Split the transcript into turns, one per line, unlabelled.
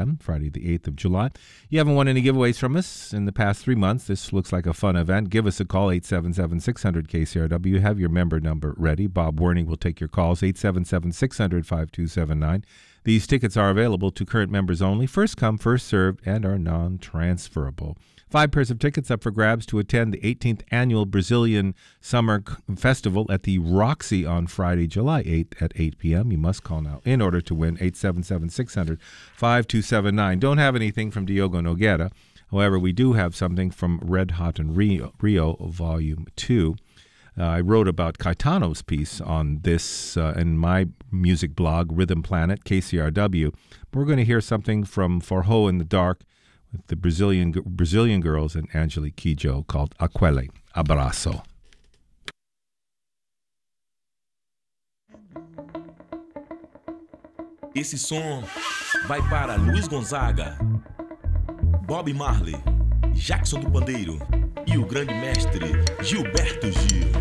p.m., Friday the 8th of July. You haven't won any giveaways from us in the past 3 months. This looks like a fun event. Give us a call, 877-600-KCRW. Have your member number ready. Bob Werning will take your calls, 877-600-5279. These tickets are available to current members only, first come, first served, and are non-transferable. 5 pairs of tickets up for grabs to attend the 18th Annual Brazilian Summer Festival at the Roxy on Friday, July 8th at 8 p.m. You must call now in order to win, 877-600-5279. Don't have anything from Diogo Nogueira. However, we do have something from Red Hot and Rio Volume 2. I wrote about Caetano's piece on this in my music blog, Rhythm Planet, KCRW. We're going to hear something from Forró in the Dark with the Brazilian girls and Angelique Kidjo called Aquele Abraço.
Esse som vai para Luiz Gonzaga, Bob Marley, Jackson do Pandeiro e o grande mestre Gilberto Gil.